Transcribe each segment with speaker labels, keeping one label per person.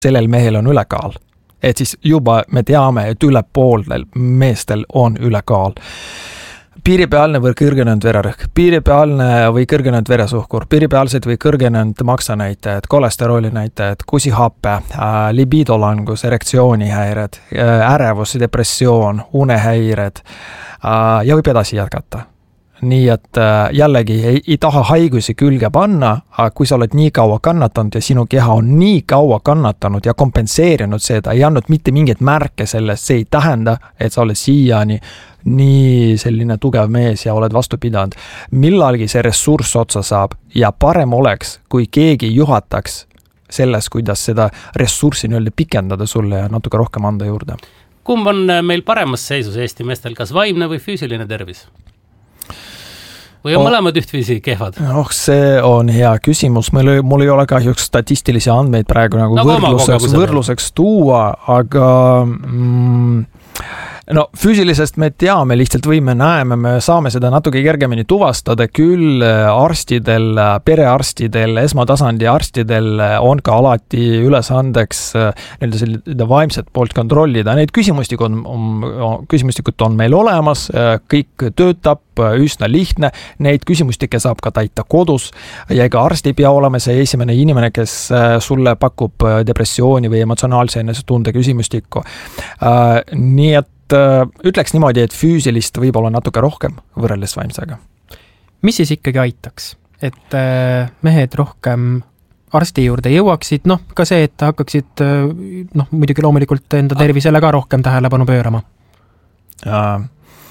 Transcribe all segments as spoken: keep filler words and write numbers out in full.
Speaker 1: sellel mehel on ülekaal. Et siis juba me teame, et üle poolel meestel on ülekaal. Piiripealne või kõrgenenud vererõhk, piiripealne või kõrgenenud veresuhkur, piiripealsed või kõrgenenud maksanäitajad, kolesterooli näitajad, kusihappe, libidolangus, erektsioonihäired, ärevus, depressioon, unehäired ja võib edasi jätkata. Nii et jällegi ei, ei taha haigusi külge panna, aga kui sa oled nii kaua kannatanud ja sinu keha on nii kaua kannatanud ja kompenseerinud seda, ei andnud mitte mingeid märke sellest, see ei tähenda, et sa oled siiani nii selline tugev mees ja oled vastu pidanud. Millalgi see ressurss otsa saab ja parem oleks, kui keegi juhataks selles, kuidas seda ressurssi nii-öelda pikendada sulle ja natuke rohkem anda juurde.
Speaker 2: Kumb on meil paremas seisus Eesti meestel, kas vaimne või füüsiline tervis? Või on oh, mõlemad ühtviisi kehvad?
Speaker 1: Oh, see on hea küsimus. Mul, mul ei ole kahjuks statistilisi andmeid praegu nagu no, võrdluseks, võrdluseks tuua, aga mm, no füüsilisest me teame, lihtsalt või me näeme, me saame seda natuke kergemini tuvastada, küll arstidel, perearstidel, esmatasandi arstidel on ka alati ülesandeks nii-öelda vaimset poolt kontrollida. Need küsimustikud on, on, küsimustikud on meil olemas, kõik töötab, üsna lihtne, neid küsimustikke saab ka täita kodus ja ega arst ei pea olema see esimene inimene, kes sulle pakub depressiooni või emotsionaalse enesetunde küsimustikku. Nii et ütleks niimoodi, et füüsilist võib olla natuke rohkem võrreldes vaimsega.
Speaker 3: Mis siis ikkagi aitaks, et mehed rohkem arsti juurde jõuaksid, noh ka see, et hakkaksid noh, muidugi loomulikult enda tervisele ka rohkem tähelepanu pöörama?
Speaker 1: Uh,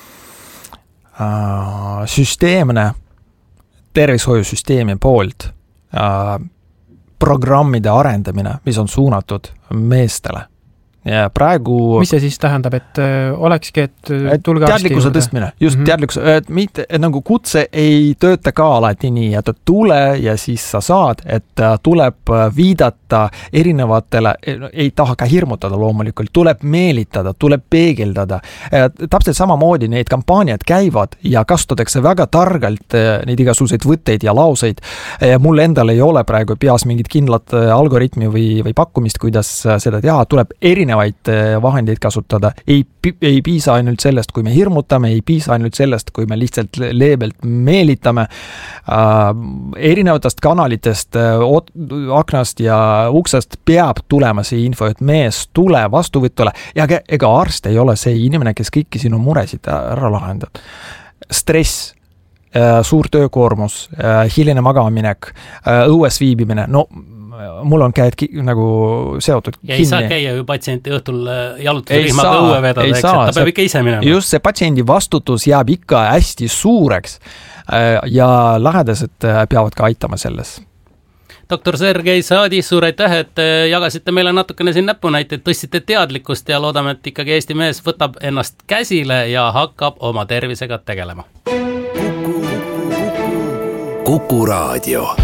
Speaker 1: uh, süsteemne tervishoiusüsteemi poolt uh, programmide arendamine, mis on suunatud meestele. Ja praegu
Speaker 3: mis see siis tähendab, et äh, olekski, et tulge
Speaker 1: teadlikkuse tõstmine, just mm-hmm. teadlikkuse, et, mitte, et nagu kutse ei tööta ka alati nii, et tule ja siis sa saad, et tuleb viidata erinevatele, ei taha ka hirmutada loomulikult, tuleb meelitada, tuleb peegeldada. Täpselt samamoodi neid kampaaniad käivad ja kasutatakse väga targalt neid igasuguseid võtteid ja lauseid. Mul endal ei ole praegu peas mingid kindlad algoritmi või, või pakkumist, kuidas seda teha, tuleb erinevaid vahendeid kasutada. Ei, ei piisa ainult sellest, kui me hirmutame, ei piisa ainult sellest, kui me lihtsalt leebelt meelitame. Äh, erinevatest kanalitest, aknast ja uksest peab tulema see info, et mees tule vastuvõtule ja ega arst ei ole see inimene, kes kõiki sinu muresid ära lahendab. Stress, suur töökoormus, hiline magaminek, õues viibimine, no mul on käed ki- nagu seotud
Speaker 2: ja kinni. Ei saa käia ju patsienti õhtul jalutusrihmaga õue vedada, eks, ta peab see, ikka ise minema.
Speaker 1: Just see patsiendi vastutus jääb ikka hästi suureks ja lähedased peavad ka aitama selles.
Speaker 2: doktor Sergei Saadi, suur aitäh, et jagasite meile natukene siin näpunäiteid, tõstsite teadlikkust ja loodame, et ikkagi Eesti mees võtab ennast käsile ja hakkab oma tervisega tegelema.
Speaker 4: Kuku Raadio.